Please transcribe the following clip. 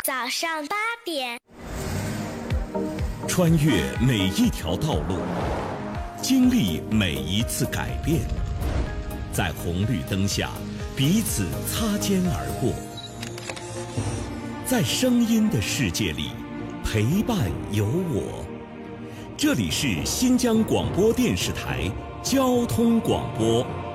早上8点， 穿越每一条道路，经历每一次改变，在红绿灯下彼此擦肩而过，在声音的世界里陪伴有我。这里是新疆广播电视台交通广播。